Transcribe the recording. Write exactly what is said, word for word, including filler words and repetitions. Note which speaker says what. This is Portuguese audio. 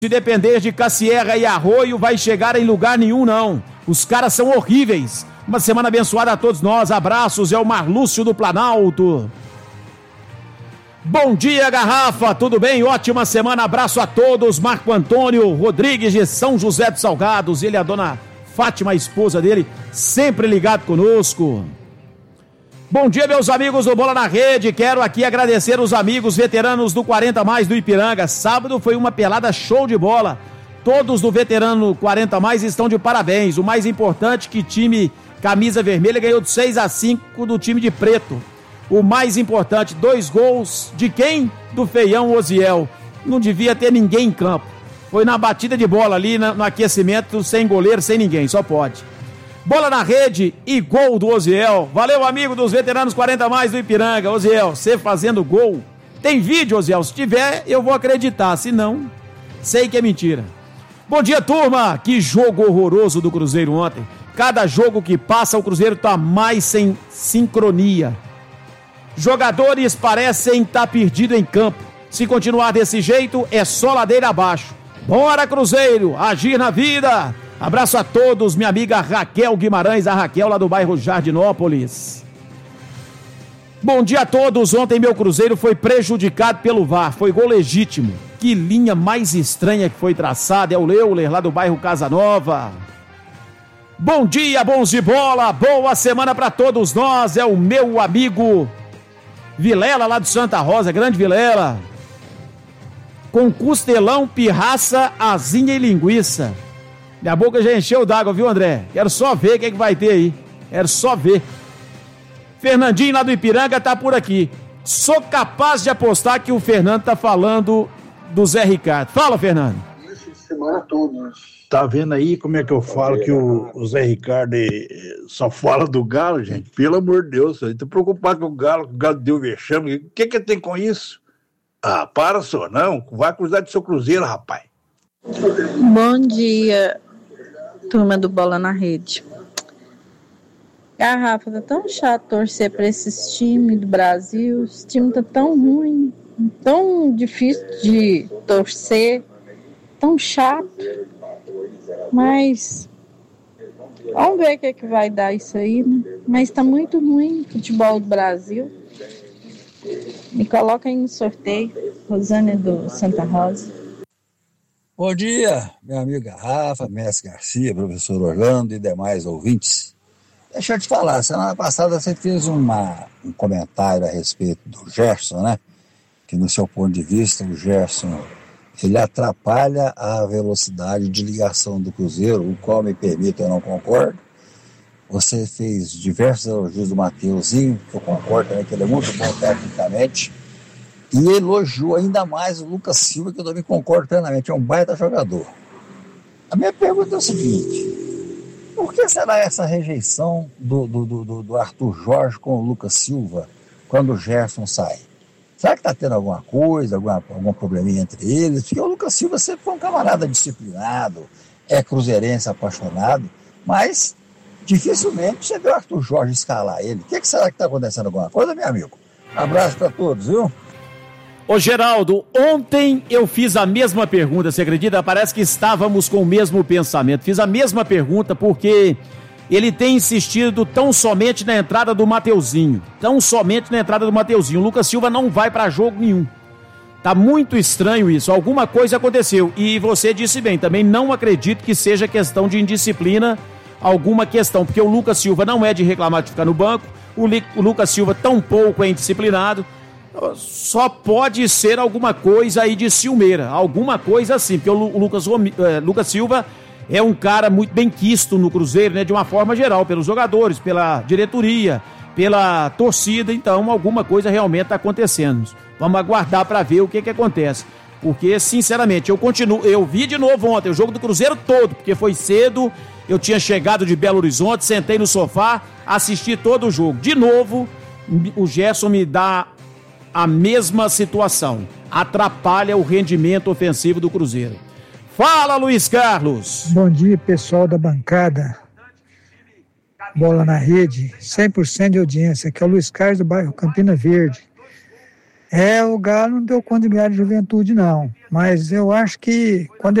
Speaker 1: Se depender de Cassierra e Arroio, vai chegar em lugar nenhum, não. Os caras são horríveis. Uma semana abençoada a todos nós. Abraços, é o Marlúcio do Planalto. Bom dia, Garrafa. Tudo bem? Ótima semana. Abraço a todos. Marco Antônio Rodrigues de São José dos Salgados. Ele e a dona Fátima, a esposa dele, sempre ligado conosco. Bom dia, meus amigos do Bola na Rede. Quero aqui agradecer os amigos veteranos do quarenta mais do Ipiranga. Sábado foi uma pelada show de bola. Todos do veterano quarenta mais estão de parabéns. O mais importante que time camisa vermelha ganhou de seis a cinco do time de preto. O mais importante, dois gols de quem? Do feião Osiel. Não devia ter ninguém em campo. Foi na batida de bola ali, no aquecimento, sem goleiro, sem ninguém, só pode. Bola na rede e gol do Osiel. Valeu, amigo dos veteranos quarenta mais do Ipiranga. Osiel, você fazendo gol. Tem vídeo, Osiel? Se tiver, eu vou acreditar. Se não, sei que é mentira. Bom dia, turma. Que jogo horroroso do Cruzeiro ontem. Cada jogo que passa, o Cruzeiro tá mais sem sincronia. Jogadores parecem estar perdidos em campo. Se continuar desse jeito, é só ladeira abaixo. Bora, Cruzeiro, agir na vida. Abraço a todos, minha amiga Raquel Guimarães, a Raquel lá do bairro Jardinópolis. Bom dia a todos. Ontem meu Cruzeiro foi prejudicado pelo V A R, foi gol legítimo. Que linha mais estranha que foi traçada, é o Leuler lá do bairro Casa Nova. Bom dia, bons de bola, boa semana para todos nós, é o meu amigo Vilela lá do Santa Rosa, grande Vilela. Com costelão, pirraça, asinha e linguiça. Minha boca já encheu d'água, viu, André? Quero só ver o que, é que vai ter aí. Quero só ver. Fernandinho lá do Ipiranga tá por aqui. Sou capaz de apostar que o Fernando tá falando do Zé Ricardo. Fala, Fernando.
Speaker 2: Isso, semana toda.
Speaker 3: Tá vendo aí como é que eu falo que o, o Zé Ricardo só fala do Galo, gente? Pelo amor de Deus, eu tô preocupado com o Galo, que o Galo deu vexame. O que que tem com isso? Ah, para só, não. Vai cruzar de seu Cruzeiro, rapaz.
Speaker 4: Bom dia, turma do Bola na Rede. Garrafa, tá tão chato torcer para esses times do Brasil. Esse time tá tão ruim, tão difícil de torcer, tão chato. Mas vamos ver o que, é que vai dar isso aí, né? Mas tá muito ruim o futebol do Brasil. Me coloca aí no sorteio, Rosânia do Santa Rosa.
Speaker 5: Bom dia, meu amigo Garrafa, Mestre Garcia, professor Orlando e demais ouvintes. Deixa eu te falar, semana passada você fez uma, um comentário a respeito do Gerson, né? Que no seu ponto de vista, o Gerson, ele atrapalha a velocidade de ligação do Cruzeiro, o qual, me permite, eu não concordo. Você fez diversos elogios do Mateuzinho, que eu concordo também, que ele é muito bom tecnicamente. E elogiou ainda mais o Lucas Silva, que eu também concordo plenamente, é um baita jogador. A minha pergunta é o seguinte: por que será essa rejeição do, do, do, do Arthur Jorge com o Lucas Silva quando o Gerson sai? Será que está tendo alguma coisa, alguma, algum probleminha entre eles? Porque o Lucas Silva sempre foi um camarada disciplinado, é cruzeirense apaixonado, mas dificilmente você vê o Arthur Jorge escalar ele. O que, que será que está acontecendo alguma coisa, meu amigo? Abraço para todos, viu?
Speaker 1: Ô Geraldo, ontem eu fiz a mesma pergunta, você acredita? Parece que estávamos com o mesmo pensamento. Fiz a mesma pergunta porque ele tem insistido tão somente na entrada do Mateuzinho. Tão somente na entrada do Mateuzinho. O Lucas Silva não vai para jogo nenhum. Tá muito estranho isso. Alguma coisa aconteceu. E você disse bem, também não acredito que seja questão de indisciplina, alguma questão. Porque o Lucas Silva não é de reclamar de ficar no banco. O, Li- o Lucas Silva tampouco é indisciplinado. Só pode ser alguma coisa aí de ciumeira, alguma coisa assim, porque o Lucas, o Lucas Silva é um cara muito bem quisto no Cruzeiro, né, de uma forma geral, pelos jogadores, pela diretoria, pela torcida, então alguma coisa realmente está acontecendo. Vamos aguardar para ver o que que acontece, porque sinceramente eu continuo, eu vi de novo ontem o jogo do Cruzeiro todo, porque foi cedo, eu tinha chegado de Belo Horizonte, sentei no sofá, assisti todo o jogo. De novo, o Gerson me dá a mesma situação, atrapalha o rendimento ofensivo do Cruzeiro. Fala, Luiz Carlos.
Speaker 6: Bom dia, pessoal da bancada Bola na Rede, cem por cento de audiência. Aqui é o Luiz Carlos do bairro Campina Verde. É, o Galo não deu conta de ganhar de Juventude, não. Mas eu acho que quando